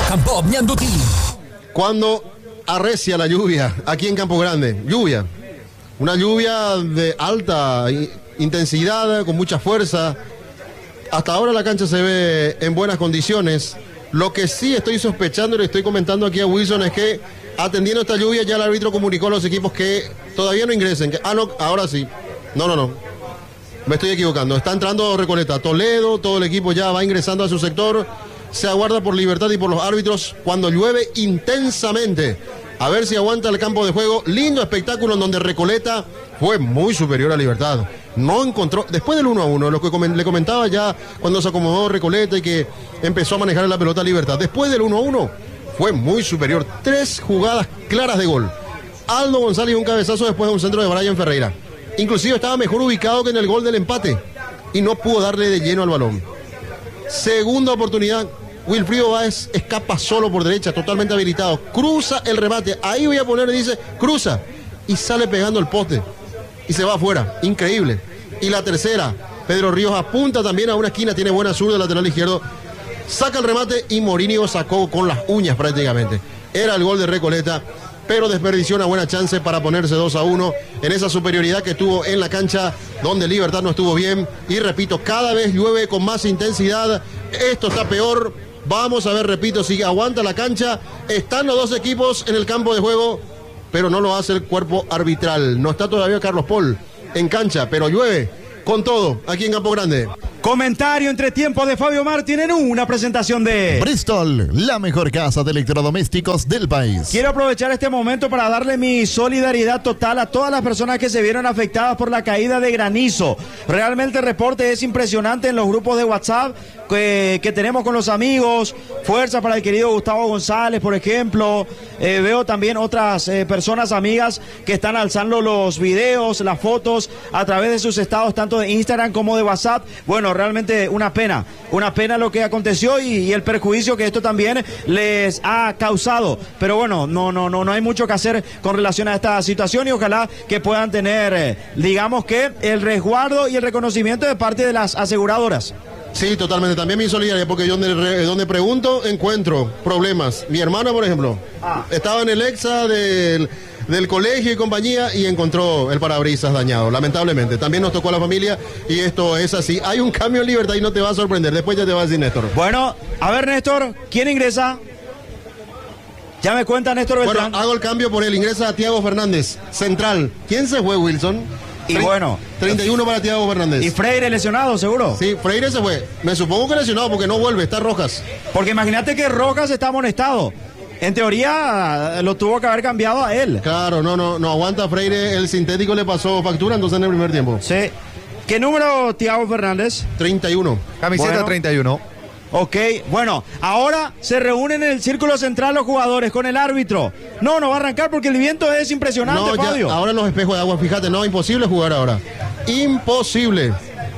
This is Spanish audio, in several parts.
Campo Ñanduti. Cuando arrecia la lluvia aquí en Campo Grande, una lluvia de alta intensidad, con mucha fuerza. Hasta ahora la cancha se ve en buenas condiciones. Lo que sí estoy sospechando y le estoy comentando aquí a Wilson es que, atendiendo esta lluvia, ya el árbitro comunicó a los equipos que todavía no ingresen. No, ahora sí. No. Me estoy equivocando. Está entrando Recoleta. Toledo, todo el equipo ya va ingresando a su sector. Se aguarda por Libertad y por los árbitros cuando llueve intensamente. A ver si aguanta el campo de juego. Lindo espectáculo en donde Recoleta fue muy superior a Libertad. No encontró, después del 1-1, lo que le comentaba ya cuando se acomodó Recoleta y que empezó a manejar la pelota Libertad. Después del 1-1 fue muy superior. 3 jugadas claras de gol. Aldo González, un cabezazo después de un centro de Brian Ferreira. Inclusive estaba mejor ubicado que en el gol del empate y no pudo darle de lleno al balón. Segunda oportunidad, Wilfrido Báez escapa solo por derecha, totalmente habilitado. Cruza el remate, ahí voy a poner, dice, cruza. Y sale pegando el poste. Y se va afuera, increíble. Y la tercera, Pedro Ríos apunta también a una esquina, tiene buena zurda lateral izquierdo. Saca el remate y Morínigo sacó con las uñas prácticamente. Era el gol de Recoleta, pero desperdició una buena chance para ponerse 2-1 en esa superioridad que tuvo en la cancha donde Libertad no estuvo bien. Y repito, cada vez llueve con más intensidad. Esto está peor. Vamos a ver, repito, si aguanta la cancha. Están los dos equipos en el campo de juego, pero no lo hace el cuerpo arbitral. No está todavía Carlos Paul en cancha, pero llueve con todo aquí en Campo Grande. Comentario entre tiempo de Fabio Martín en una presentación de Bristol, la mejor casa de electrodomésticos del país. Quiero aprovechar este momento para darle mi solidaridad total a todas las personas que se vieron afectadas por la caída de granizo. Realmente el reporte es impresionante en los grupos de WhatsApp que tenemos con los amigos. Fuerza para el querido Gustavo González, por ejemplo. Veo también otras personas amigas que están alzando los videos, las fotos a través de sus estados, tanto de Instagram como de WhatsApp. Bueno, realmente una pena lo que aconteció y el perjuicio que esto también les ha causado. Pero bueno, no hay mucho que hacer con relación a esta situación y ojalá que puedan tener, digamos que, el resguardo y el reconocimiento de parte de las aseguradoras. Sí, totalmente. También mi solidaridad, porque yo donde pregunto encuentro problemas. Mi hermana, por ejemplo, estaba en el EXA del colegio y compañía y encontró el parabrisas dañado, lamentablemente. También nos tocó a la familia y esto es así. Hay un cambio en Libertad y no te va a sorprender. Después ya te va a decir Néstor. Bueno, a ver, Néstor, ¿quién ingresa? Ya me cuenta Néstor Beltrán. Bueno, hago el cambio por él. Ingresa a Thiago Fernández, central. ¿Quién se fue, Wilson? Y bueno, 31 para Thiago Fernández. ¿Y Freire lesionado, seguro? Sí, Freire se fue. Me supongo que lesionado porque no vuelve, está Rojas. Porque imagínate que Rojas está amonestado. En teoría lo tuvo que haber cambiado a él. Claro, no aguanta Freire. El sintético le pasó factura entonces en el primer tiempo. Sí. ¿Qué número, Thiago Fernández? 31. Camiseta Bueno. 31. Ok, bueno, ahora se reúnen en el círculo central los jugadores con el árbitro. No va a arrancar porque el viento es impresionante, Fabio. Ahora los espejos de agua, fíjate, imposible jugar ahora. Imposible.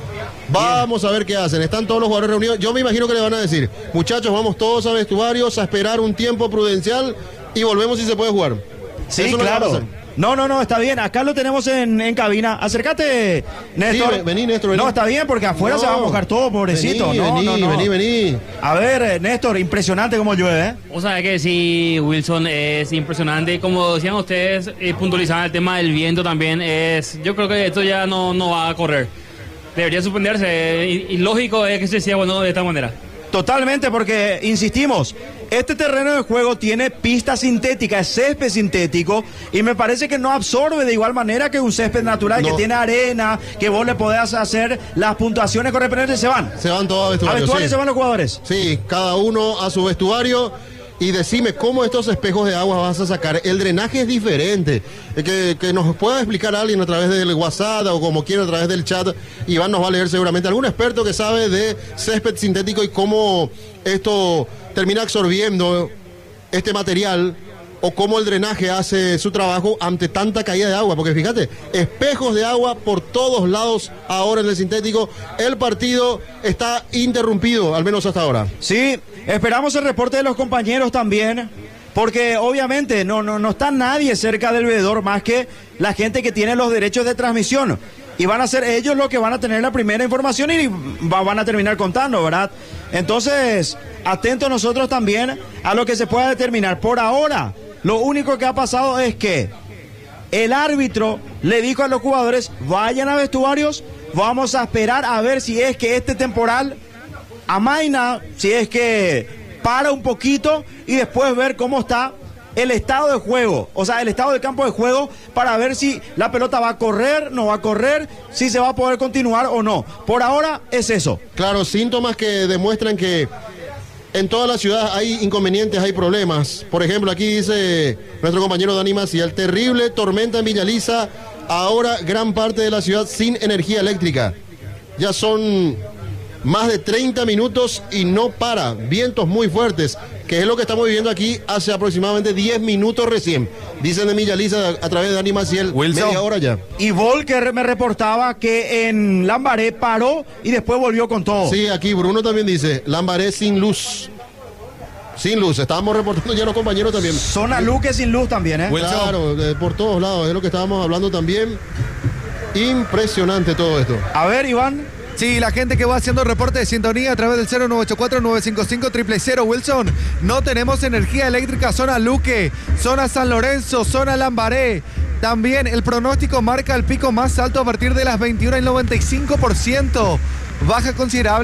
Vamos a ver qué hacen. Están todos los jugadores reunidos. Yo me imagino que le van a decir, muchachos, vamos todos a vestuarios a esperar un tiempo prudencial y volvemos si se puede jugar. Sí, Eso claro. No, está bien. Acá lo tenemos en cabina. Acércate, Néstor. Sí, vení, Néstor, vení. No, está bien, porque afuera se va a mojar todo, pobrecito. Vení. A ver, Néstor, impresionante cómo llueve, ¿eh? O sea que sí, Wilson, es impresionante. Como decían ustedes, puntualizaban el tema del viento también. Yo creo que esto ya no va a correr. Debería suspenderse. Y lógico es que se siga jugando de esta manera. Totalmente, porque, insistimos, este terreno de juego tiene pista sintética, es césped sintético, y me parece que no absorbe de igual manera que un césped natural, que tiene arena, que vos le podés hacer las puntuaciones correspondientes. Se van todos a vestuario. ¿A vestuario sí. se van los jugadores? Sí, cada uno a su vestuario. Y decime, ¿cómo estos espejos de agua vas a sacar? El drenaje es diferente. Que nos pueda explicar alguien a través del WhatsApp o como quiera a través del chat. Iván nos va a leer seguramente. Algún experto que sabe de césped sintético y cómo esto termina absorbiendo este material o cómo el drenaje hace su trabajo ante tanta caída de agua. Porque fíjate, espejos de agua por todos lados ahora en el sintético. El partido está interrumpido, al menos hasta ahora. Sí, esperamos el reporte de los compañeros también, porque obviamente no está nadie cerca del veedor más que la gente que tiene los derechos de transmisión. y van a ser ellos los que van a tener la primera información y van a terminar contando, ¿verdad? Entonces, atentos nosotros también a lo que se pueda determinar. Por ahora, lo único que ha pasado es que el árbitro le dijo a los jugadores, vayan a vestuarios, vamos a esperar a ver si es que este temporal amaina, si es que para un poquito y después ver cómo está el estado de juego, o sea, el estado del campo de juego, para ver si la pelota va a correr, no va a correr, si se va a poder continuar o no. Por ahora es eso. Claro, síntomas que demuestran que en toda la ciudad hay inconvenientes, hay problemas. Por ejemplo, aquí dice nuestro compañero Dani Maciel, terrible tormenta en Villaliza, ahora gran parte de la ciudad sin energía eléctrica. Ya son más de 30 minutos y no para, vientos muy fuertes, que es lo que estamos viviendo aquí hace aproximadamente 10 minutos recién. Dicen de Villaliza a través de Dani Maciel, Wilson, media hora ya. Y Volker me reportaba que en Lambaré paró y después volvió con todo. Sí, aquí Bruno también dice, Lambaré sin luz. Sin luz, estábamos reportando ya los compañeros también. Zona Luque sin luz también, ¿eh? Claro, por todos lados, es lo que estábamos hablando también. Impresionante todo esto. A ver, Iván. Sí, la gente que va haciendo reporte de sintonía a través del 0984-955-000, Wilson, no tenemos energía eléctrica, zona Luque, zona San Lorenzo, zona Lambaré. También el pronóstico marca el pico más alto a partir de las 21 y 95%. Baja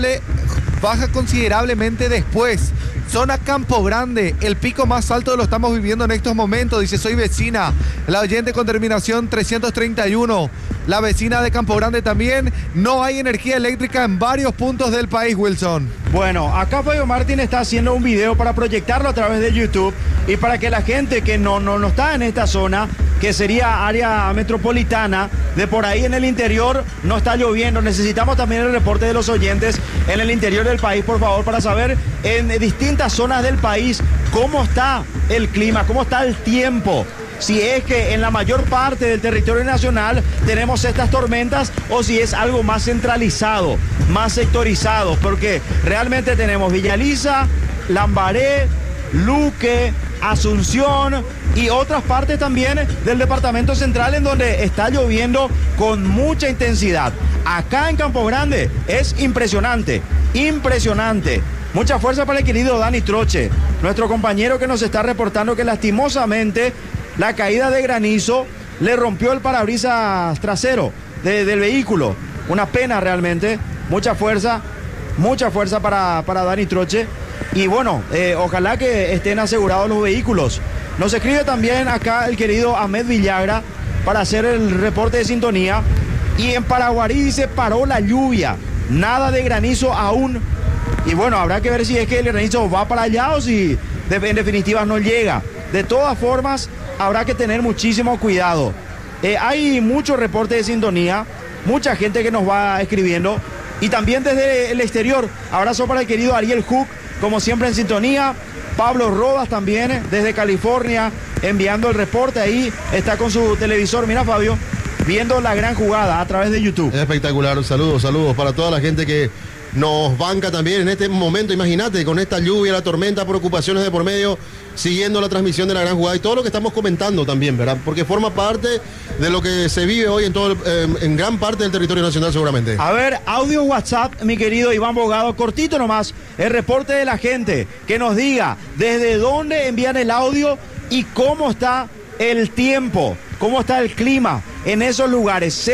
considerablemente después. Zona Campo Grande, el pico más alto lo estamos viviendo en estos momentos. Dice, soy vecina. La oyente con terminación 331. La vecina de Campo Grande también. No hay energía eléctrica en varios puntos del país, Wilson. Bueno, acá Fabio Martín está haciendo un video para proyectarlo a través de YouTube y para que la gente que no está en esta zona, que sería área metropolitana, de por ahí en el interior no está lloviendo. Necesitamos también el reporte de los oyentes en el interior del país, por favor, para saber en distintas zonas del país cómo está el clima, cómo está el tiempo. Si es que en la mayor parte del territorio nacional tenemos estas tormentas o si es algo más centralizado, más sectorizado, porque realmente tenemos Villaliza, Lambaré, Luque, Asunción y otras partes también del departamento central en donde está lloviendo con mucha intensidad. Acá en Campo Grande es impresionante, impresionante. Mucha fuerza para el querido Dani Troche, nuestro compañero que nos está reportando que lastimosamente la caída de granizo le rompió el parabrisas trasero del vehículo. Una pena realmente, mucha fuerza para Dani Troche. Y bueno, ojalá que estén asegurados los vehículos. Nos escribe también acá el querido Ahmed Villagra para hacer el reporte de sintonía. Y en Paraguarí dice, paró la lluvia, nada de granizo aún. Y bueno, habrá que ver si es que el granizo va para allá o si en definitiva no llega. De todas formas, habrá que tener muchísimo cuidado. Hay muchos reportes de sintonía, mucha gente que nos va escribiendo. Y también desde el exterior, abrazo para el querido Ariel Hook, como siempre en sintonía. Pablo Rodas también, desde California, enviando el reporte. Ahí está con su televisor, mira Fabio, viendo la gran jugada a través de YouTube. Espectacular, saludos para toda la gente que nos banca también en este momento. Imagínate, con esta lluvia, la tormenta, preocupaciones de por medio, siguiendo la transmisión de la gran jugada y todo lo que estamos comentando también, ¿verdad? Porque forma parte de lo que se vive hoy en gran parte del territorio nacional seguramente. A ver, audio WhatsApp, mi querido Iván Bogado, cortito nomás, el reporte de la gente, que nos diga desde dónde envían el audio y cómo está el tiempo, cómo está el clima en esos lugares.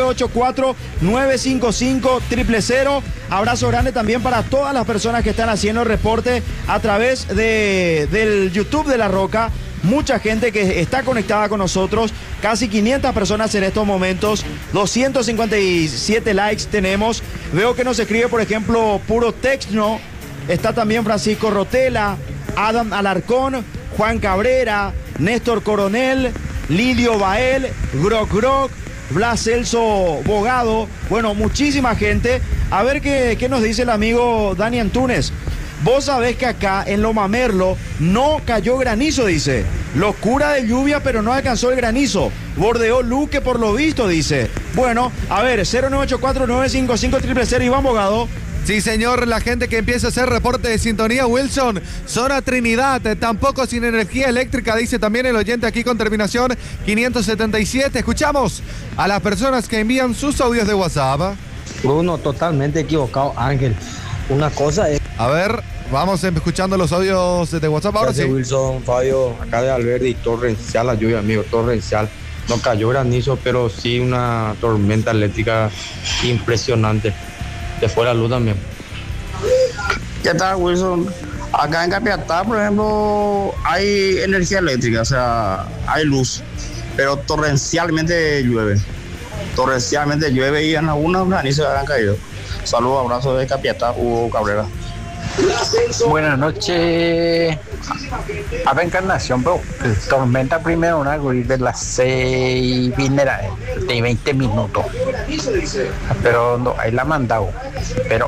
0984-955-000. Abrazo grande también para todas las personas que están haciendo el reporte a través del YouTube de La Roca. Mucha gente que está conectada con nosotros, casi 500 personas en estos momentos, 257 likes tenemos. Veo que nos escribe, por ejemplo, Puro Texno, está también Francisco Rotela, Adam Alarcón, Juan Cabrera, Néstor Coronel, Lidio Bael, Groc, Blas Celso Bogado. Bueno, muchísima gente. A ver qué nos dice el amigo Dani Antunes. Vos sabés que acá en Loma Merlo no cayó granizo, dice. Locura de lluvia, pero no alcanzó el granizo. Bordeó Luque por lo visto, dice. Bueno, a ver, 0984-955-000, Iván Bogado. Sí, señor, la gente que empieza a hacer reporte de sintonía, Wilson. Zona Trinidad, tampoco sin energía eléctrica, dice también el oyente aquí con terminación 577. Escuchamos a las personas que envían sus audios de WhatsApp. Bruno, totalmente equivocado, Ángel. Una cosa es... A ver, vamos escuchando los audios de WhatsApp ahora. Gracias, Sí. Wilson, Fabio, acá de Alberdi, torrencial la lluvia, amigo, torrencial. No cayó granizo, pero sí una tormenta eléctrica impresionante. Se fue la luz también. ¿Qué tal, Wilson? Acá en Capiatá, por ejemplo, hay energía eléctrica, o sea, hay luz, pero torrencialmente llueve. Torrencialmente llueve y en algunos granizos han caído. Saludos, abrazos de Capiatá, Hugo Cabrera. Buenas noches. A Encarnación, bro. Tormenta primero, una gris de las 6 de 20 minutos. Pero no, ahí la han mandado. Pero,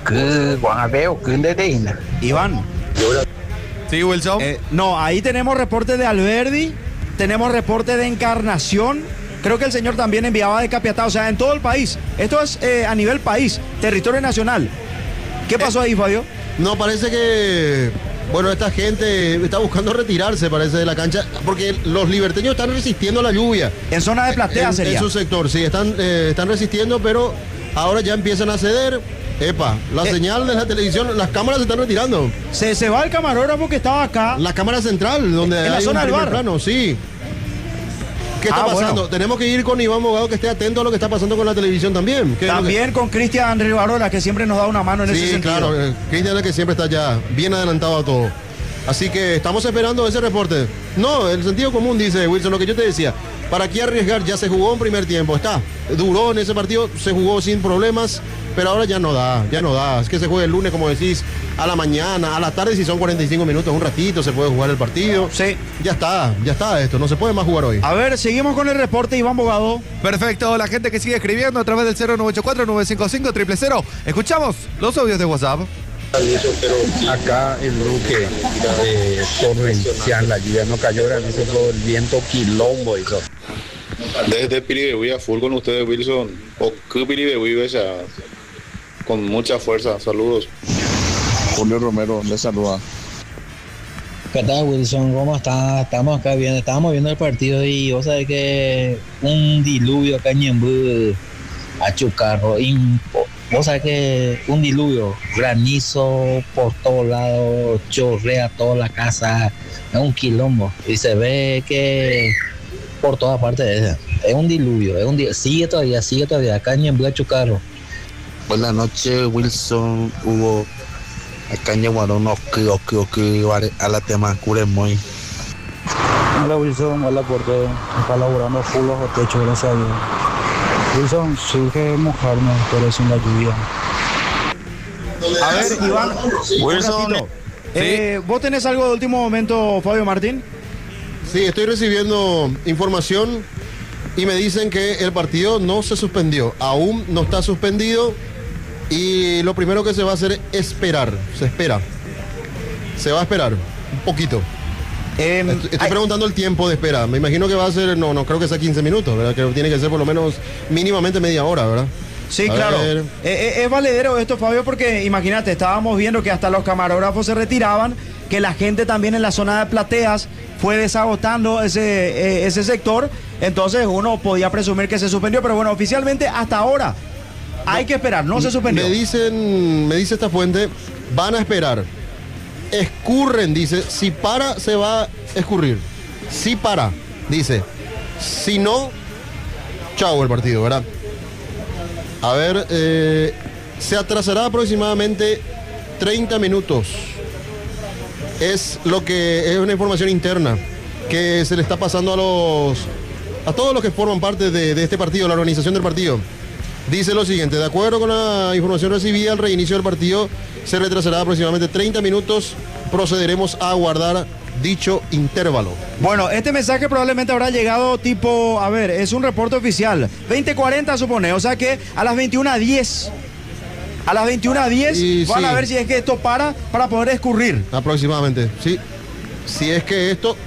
Iván. Sí, Wilson. No, ahí tenemos reporte de Alberdi, tenemos reporte de Encarnación. Creo que el señor también enviaba de Capiatá, o sea, en todo el país. Esto es a nivel país, territorio nacional. ¿Qué pasó ahí, Fabio? No, parece que, bueno, esta gente está buscando retirarse, parece, de la cancha, porque los liberteños están resistiendo la lluvia. En zona de platea sería. En su sector, sí, están resistiendo, pero ahora ya empiezan a ceder. Epa, la señal de la televisión, las cámaras se están retirando. Se va el camarógrafo que estaba acá. La cámara central, donde en la hay zona un del primer bar. plano, sí. ¿Qué está pasando? Bueno. Tenemos que ir con Iván Bogado, que esté atento a lo que está pasando con la televisión también. También con Cristian Rivarola, que siempre nos da una mano en ese sentido. Sí, claro, Cristian es que siempre está ya bien adelantado a todo. Así que estamos esperando ese reporte. No, el sentido común, dice Wilson, lo que yo te decía. ¿Para qué arriesgar? Ya se jugó en primer tiempo, duró en ese partido, se jugó sin problemas, pero ahora ya no da. Es que se juega el lunes, como decís, a la mañana, a la tarde, si son 45 minutos, un ratito, se puede jugar el partido. Sí. Ya está esto, no se puede más jugar hoy. A ver, seguimos con el reporte, Iván Bogado. Perfecto, la gente que sigue escribiendo a través del 0984-955-000. Escuchamos los audios de WhatsApp. Acá en Luque, torrencial, la lluvia no cayó granizo, todo el viento quilombo hizo. Desde Piribehuí a full con ustedes, Wilson. O que Piribehuí, o sea, con mucha fuerza. Saludos. Julio Romero le saluda. ¿Qué tal, Wilson? ¿Cómo está? Estamos acá viendo, estábamos viendo el partido y vos sabés que un diluvio acá en Ñembú, a Chucarro, vos sabés que un diluvio, granizo por todos lados, chorrea toda la casa, es un quilombo y se ve que por todas partes es un diluvio, sigue todavía acá en Ñembú, a Chucarro. Buenas noches, Wilson, Hugo. Acá en Yaguarón, a la tema Curemoy. Hola, Wilson, hola por todo. Está laburando full bajo techo, gracias a Dios. Wilson, surge mojarme, pero sin la lluvia. A ver, Iván, Wilson. ¿vos tenés algo de último momento, Fabio Martín? Sí, estoy recibiendo información y me dicen que el partido no se suspendió, aún no está suspendido y lo primero que se va a hacer es esperar, se va a esperar un poquito. Estoy preguntando el tiempo de espera, me imagino que va a ser, no creo que sea 15 minutos, ¿verdad? Que tiene que ser por lo menos mínimamente media hora, ¿verdad? Sí, claro. Es valedero esto, Fabio, porque imagínate, estábamos viendo que hasta los camarógrafos se retiraban, que la gente también en la zona de plateas fue desagotando ese sector, entonces uno podía presumir que se suspendió, pero bueno, oficialmente hasta ahora hay que esperar, no se suspendió. Me dice esta fuente, van a esperar. Escurren, dice, si para se va a escurrir. Si para, dice. Si no, chao el partido, ¿verdad? A ver, se atrasará aproximadamente 30 minutos. Es lo que es una información interna que se le está pasando a todos los que forman parte de este partido, la organización del partido. Dice lo siguiente, de acuerdo con la información recibida, el reinicio del partido se retrasará aproximadamente 30 minutos. Procederemos a guardar dicho intervalo. Bueno, este mensaje probablemente habrá llegado tipo, a ver, es un reporte oficial, 20:40 supone, o sea que a las 21:10. A las 21:10 van a ver si es que esto para poder escurrir. Aproximadamente, sí. Si es que esto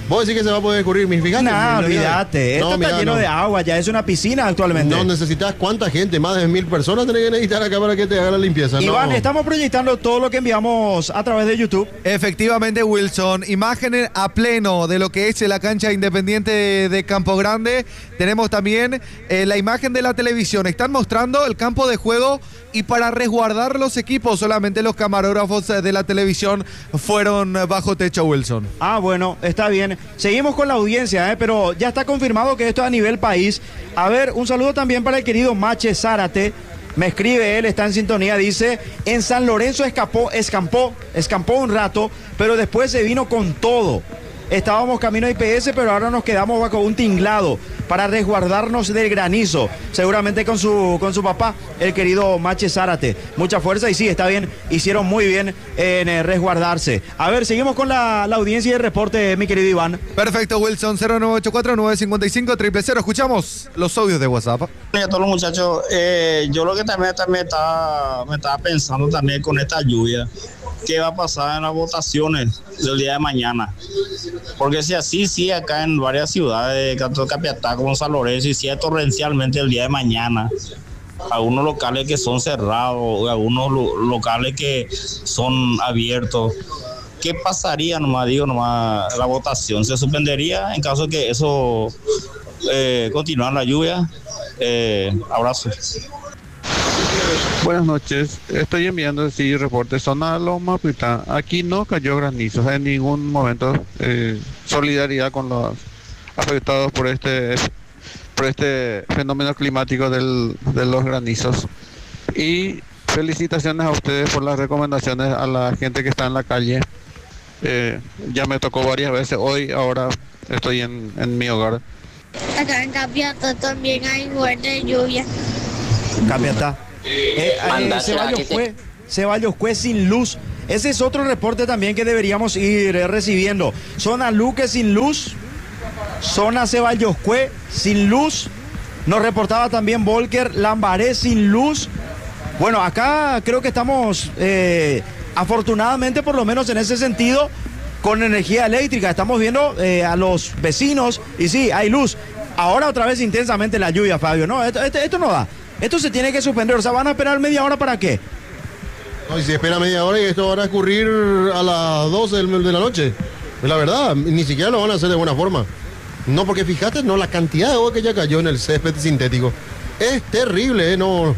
¿Vos decís que se va a poder escurrir? Fíjate. No, olvídate. Esto está lleno de agua, ya es una piscina actualmente. No necesitas cuánta gente, más de 1000 personas tenés que necesitar acá para que te haga la limpieza. Iván, estamos proyectando todo lo que enviamos a través de YouTube. Efectivamente, Wilson, imágenes a pleno de lo que es la cancha Independiente de Campo Grande. Tenemos también la imagen de la televisión. Están mostrando el campo de juego y para resguardar los equipos solamente los camarógrafos de la televisión fueron bajo techo, Wilson. Ah, bueno, está bien. Seguimos con la audiencia, pero ya está confirmado que esto es a nivel país. A ver, un saludo también para el querido Mache Zárate. Me escribe él, está en sintonía, dice, en San Lorenzo escampó un rato, pero después se vino con todo. Estábamos camino a IPS, pero ahora nos quedamos bajo un tinglado para resguardarnos del granizo. Seguramente con su papá, el querido Mache Zárate. Mucha fuerza y sí, está bien. Hicieron muy bien en resguardarse. A ver, seguimos con la audiencia y el reporte, mi querido Iván. Perfecto, Wilson. 0984-955-000. Escuchamos los audios de WhatsApp. A todos los muchachos, yo lo que también me estaba pensando también con esta lluvia. ¿Qué va a pasar en las votaciones del día de mañana? Porque si así, sí, acá en varias ciudades, tanto Capiatá como San Lorenzo, y si es torrencialmente el día de mañana, algunos locales que son cerrados, algunos locales que son abiertos, ¿qué pasaría nomás la votación? ¿Se suspendería en caso de que eso continuara la lluvia? Abrazo. Buenas noches, estoy enviando reporte zona Loma Pitá. Aquí no cayó granizo en ningún momento. Solidaridad con los afectados por este fenómeno climático de los granizos. Y felicitaciones a ustedes por las recomendaciones a la gente que está en la calle. Ya me tocó varias veces hoy, ahora estoy en mi hogar. Acá en Capiatá también hay fuerte lluvia. Capiatá. Ceballos fue sin luz. Ese es otro reporte también que deberíamos ir recibiendo. Zona Luque sin luz. Zona Ceballos sin luz. Nos reportaba también Volker Lambaré sin luz. Bueno, acá creo que estamos afortunadamente, por lo menos en ese sentido, con energía eléctrica. Estamos viendo a los vecinos y sí, hay luz. Ahora otra vez intensamente la lluvia, Fabio. No, esto no da. Esto se tiene que suspender. O sea, ¿van a esperar media hora para qué? No, y si espera media hora y esto va a ocurrir a las 12 de la noche. La verdad, ni siquiera lo van a hacer de buena forma. No, porque fíjate, no, la cantidad de agua que ya cayó en el césped sintético es terrible, no.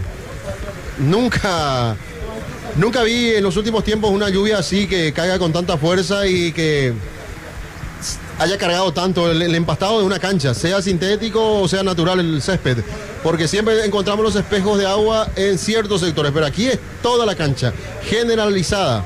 Nunca vi en los últimos tiempos una lluvia así que caiga con tanta fuerza y que haya cargado tanto el empastado de una cancha, sea sintético o sea natural el césped, porque siempre encontramos los espejos de agua en ciertos sectores, pero aquí es toda la cancha, generalizada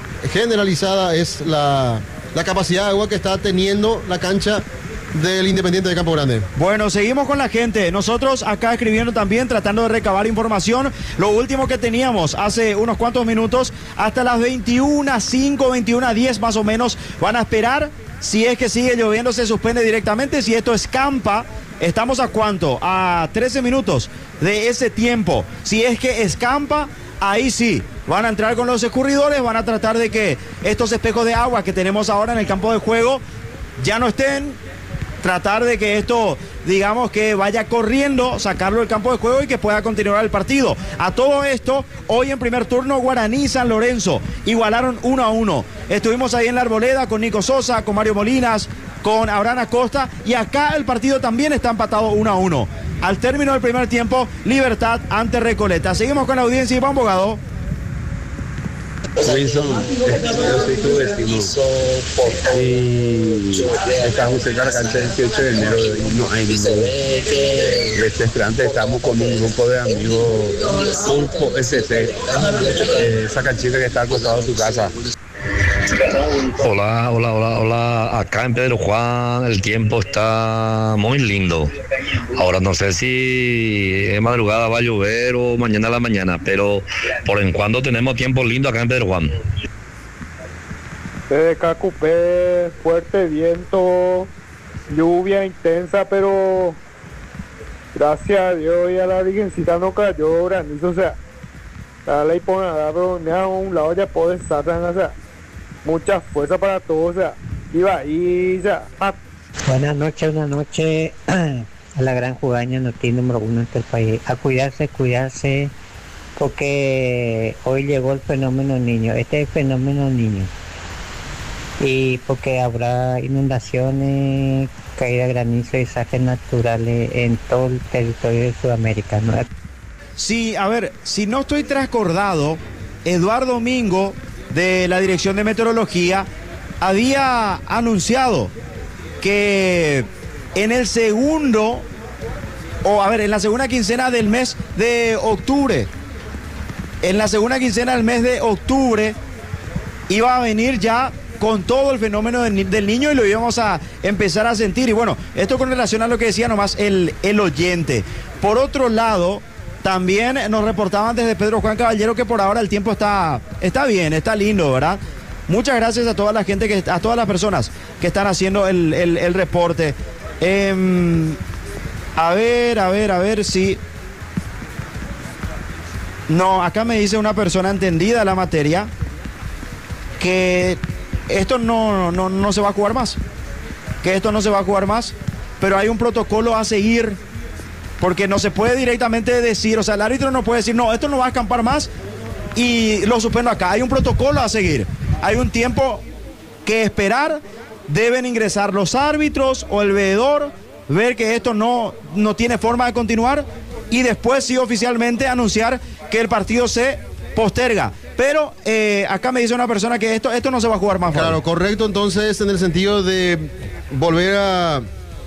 es la capacidad de agua que está teniendo la cancha del Independiente de Campo Grande. Bueno, seguimos con la gente. Nosotros acá escribiendo también, tratando de recabar información. Lo último que teníamos hace unos cuantos minutos, hasta las 21:05, 21:10 más o menos, van a esperar. Si es que sigue lloviendo, se suspende directamente. Si esto escampa, estamos a ¿cuánto? A 13 minutos de ese tiempo. Si es que escampa, ahí sí, van a entrar con los escurridores, van a tratar de que estos espejos de agua que tenemos ahora en el campo de juego ya no estén. Tratar de que esto, digamos, que vaya corriendo, sacarlo del campo de juego y que pueda continuar el partido. A todo esto, hoy en primer turno, Guaraní y San Lorenzo igualaron 1-1. Estuvimos ahí en la Arboleda con Nico Sosa, con Mario Molinas, con Abraham Acosta, y acá el partido también está empatado 1-1. Al término del primer tiempo, Libertad ante Recoleta. Seguimos con la audiencia, Iván Bogado. Wilson, yo soy tu vecino y estamos cerca de la cancha del 18 de enero y no hay ningún restaurante. Estamos con un grupo de amigos Pulpo SC, esa canchita que está acostada en tu casa. Hola. Acá en Pedro Juan el tiempo está muy lindo. Ahora no sé si en madrugada va a llover o mañana a la mañana, pero por en cuando tenemos tiempo lindo acá en Pedro Juan. Desde Cacupé, fuerte viento, lluvia intensa, pero gracias a Dios y a la Virgencita no cayó granizo, o sea, la ley pone a dar a un lado ya puede estar, o sea, mucha fuerza para todos, o sea, iba ahí ya. Buenas noches a la gran jugaña noticia número 1 en el país. A cuidarse, porque hoy llegó el fenómeno niño. Este es el fenómeno niño. Y porque habrá inundaciones, caída de granizo y desastres naturales en todo el territorio de Sudamérica, ¿no? Sí, a ver, si no estoy trascordado, Eduardo Domingo, de la Dirección de Meteorología, había anunciado que en la segunda quincena del mes de octubre, iba a venir ya con todo el fenómeno del niño y lo íbamos a empezar a sentir. Y bueno, esto con relación a lo que decía nomás el oyente. Por otro lado, también nos reportaban desde Pedro Juan Caballero que por ahora el tiempo está bien, está lindo, ¿verdad? Muchas gracias a toda la gente, a todas las personas que están haciendo el reporte. A ver si... No, acá me dice una persona entendida de la materia que esto no se va a jugar más. Pero hay un protocolo a seguir, porque no se puede directamente decir, o sea, el árbitro no puede decir, no, esto no va a acampar más y lo suspendo acá. Hay un protocolo a seguir. Hay un tiempo que esperar. Deben ingresar los árbitros o el veedor, ver que esto no tiene forma de continuar y después sí oficialmente anunciar que el partido se posterga. Pero acá me dice una persona que esto no se va a jugar más. Claro, correcto. Entonces, en el sentido de volver a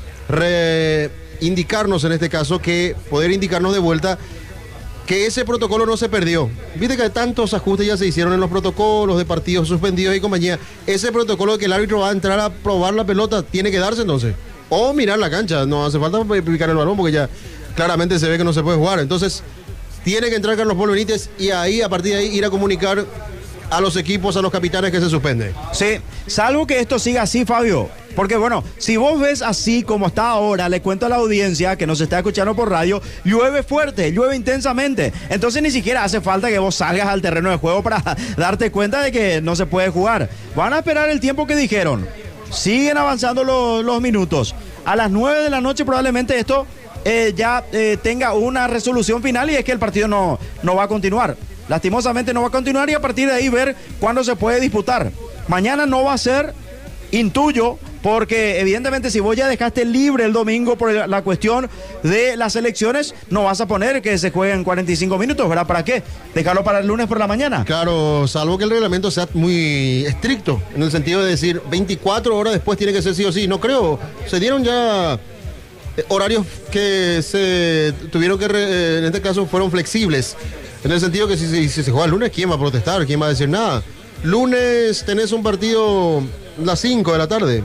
indicarnos, en este caso, que poder indicarnos de vuelta que ese protocolo no se perdió. Viste que tantos ajustes ya se hicieron en los protocolos de partidos suspendidos y compañía. Ese protocolo de que el árbitro va a entrar a probar la pelota tiene que darse entonces. O mirar la cancha, no hace falta picar el balón porque ya claramente se ve que no se puede jugar. Entonces, tiene que entrar Carlos Paul Benítez y ahí, a partir de ahí, ir a comunicar a los equipos, a los capitanes que se suspende. Sí, salvo que esto siga así, Fabio. Porque bueno, si vos ves así como está ahora, le cuento a la audiencia que nos está escuchando por radio, llueve fuerte, llueve intensamente. Entonces ni siquiera hace falta que vos salgas al terreno de juego para darte cuenta de que no se puede jugar. Van a esperar el tiempo que dijeron. Siguen avanzando los minutos. A las 9 de la noche probablemente esto ya tenga una resolución final y es que el partido no va a continuar. Lastimosamente no va a continuar y a partir de ahí ver cuándo se puede disputar. Mañana no va a ser, intuyo, porque evidentemente si vos ya dejaste libre el domingo por la cuestión de las elecciones, no vas a poner que se jueguen 45 minutos, ¿verdad? ¿Para qué? Dejarlo para el lunes por la mañana. Claro, salvo que el reglamento sea muy estricto, en el sentido de decir 24 horas después tiene que ser sí o sí. No creo, se dieron ya horarios que se tuvieron que, en este caso, fueron flexibles. En el sentido que si se juega el lunes, ¿quién va a protestar? ¿Quién va a decir nada? Lunes tenés un partido a las 5 de la tarde.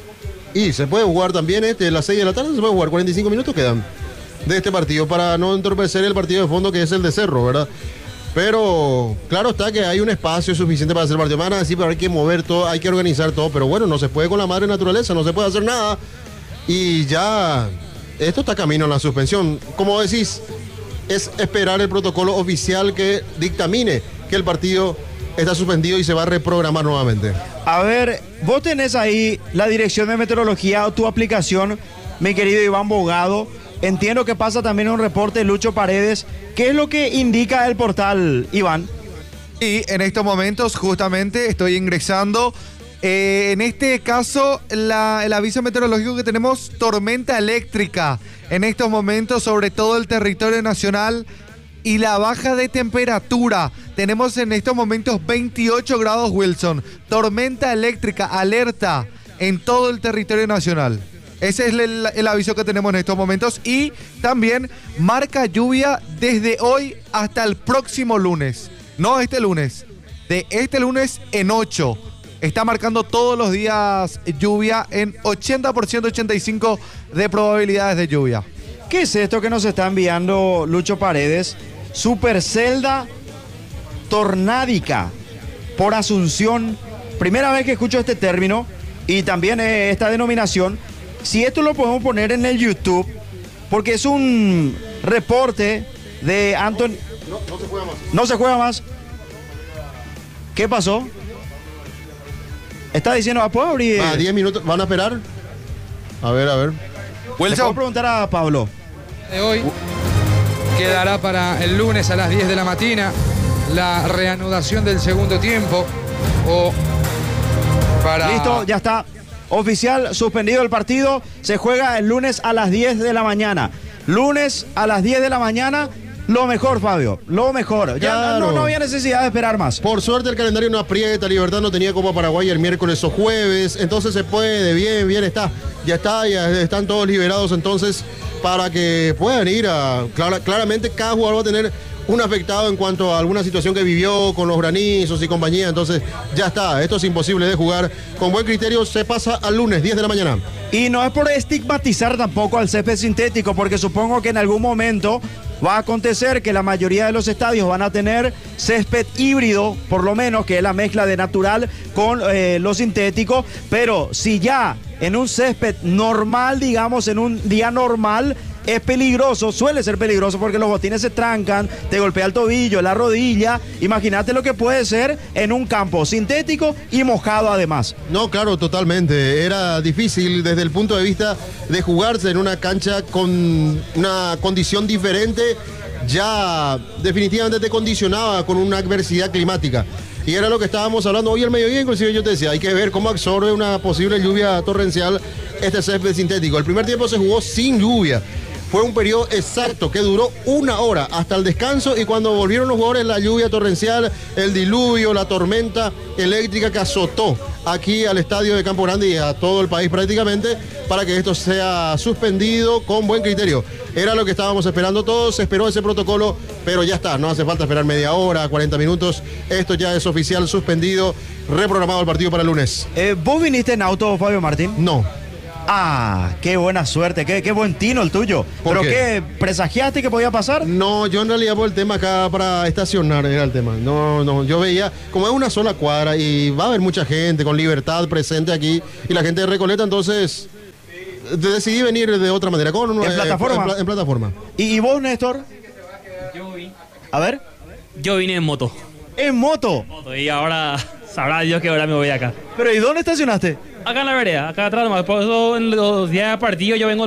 Y se puede jugar también a las 6 de la tarde, se puede jugar 45 minutos quedan de este partido para no entorpecer el partido de fondo que es el de Cerro, ¿verdad? Pero claro está que hay un espacio suficiente para hacer el partido. Van a decir, pero hay que mover todo, hay que organizar todo, pero bueno, no se puede con la madre naturaleza, no se puede hacer nada. Y ya esto está camino a la suspensión. Como decís, es esperar el protocolo oficial que dictamine que el partido está suspendido y se va a reprogramar nuevamente. A ver, vos tenés ahí la Dirección de Meteorología o tu aplicación, mi querido Iván Bogado. Entiendo que pasa también un reporte de Lucho Paredes. ¿Qué es lo que indica el portal, Iván? Y en estos momentos justamente estoy ingresando. En este caso, el aviso meteorológico que tenemos, tormenta eléctrica. En estos momentos, sobre todo el territorio nacional. Y la baja de temperatura, tenemos en estos momentos 28 grados, Wilson. Tormenta eléctrica, alerta en todo el territorio nacional. Ese es el aviso que tenemos en estos momentos. Y también marca lluvia desde hoy hasta el próximo lunes. No este lunes, de este lunes en 8. Está marcando todos los días lluvia en 80%, 85% de probabilidades de lluvia. ¿Qué es esto que nos está enviando Lucho Paredes? Supercelda tornádica por Asunción. Primera vez que escucho este término y también esta denominación. Si esto lo podemos poner en el YouTube, porque es un reporte de Anton. No se juega más. No se juega más. ¿Qué pasó? Está diciendo, ¿puedo abrir? 10 minutos, ¿van a esperar? A ver. ¿Le puedo preguntar a Pablo? De hoy quedará para el lunes a las 10 de la mañana la reanudación del segundo tiempo o para... Listo, ya está. Oficial, suspendido el partido. Se juega el lunes a las 10 de la mañana. Lunes a las 10 de la mañana. Lo mejor, Fabio, lo mejor. Ya Claro. no había necesidad de esperar más. Por suerte el calendario no aprieta, Libertad no tenía Copa Paraguay el miércoles o jueves, entonces se puede, bien está. Ya están todos liberados entonces para que puedan ir a... Claramente cada jugador va a tener un afectado en cuanto a alguna situación que vivió con los granizos y compañía, entonces ya está, esto es imposible de jugar. Con buen criterio se pasa al lunes, 10 de la mañana. Y no es por estigmatizar tampoco al césped sintético, porque supongo que en algún momento va a acontecer que la mayoría de los estadios van a tener césped híbrido, por lo menos, que es la mezcla de natural con lo sintético, pero si ya en un césped normal, digamos, en un día normal, es peligroso, suele ser peligroso porque los botines se trancan, te golpea el tobillo, la rodilla. Imagínate lo que puede ser en un campo sintético y mojado además. No, claro, totalmente. Era difícil desde el punto de vista de jugarse en una cancha con una condición diferente. Ya definitivamente te condicionaba con una adversidad climática. Y era lo que estábamos hablando hoy al mediodía, inclusive yo te decía, hay que ver cómo absorbe una posible lluvia torrencial este césped sintético. El primer tiempo se jugó sin lluvia. Fue un periodo exacto que duró 1 hora hasta el descanso, y cuando volvieron los jugadores, la lluvia torrencial, el diluvio, la tormenta eléctrica que azotó aquí al estadio de Campo Grande y a todo el país prácticamente, para que esto sea suspendido con buen criterio. Era lo que estábamos esperando todos, se esperó ese protocolo, pero ya está, no hace falta esperar media hora, 40 minutos, esto ya es oficial, suspendido, reprogramado el partido para el lunes. ¿Vos viniste en auto, Fabio Martín? No. Ah, qué buena suerte, qué buen tino el tuyo. ¿Pero qué? ¿Presagiaste que podía pasar? No, yo en realidad por el tema acá para estacionar era el tema. No, yo veía, como es una sola cuadra y va a haber mucha gente con Libertad presente aquí y la gente de Recoleta, entonces decidí venir de otra manera. ¿En plataforma? En plataforma. ¿Y vos, Néstor? A ver. Yo vine en moto. ¿En moto? Y ahora sabrá Dios que ahora me voy acá. ¿Pero y dónde estacionaste? Acá en la vereda, acá atrás nomás. Por eso en los días de partido yo vengo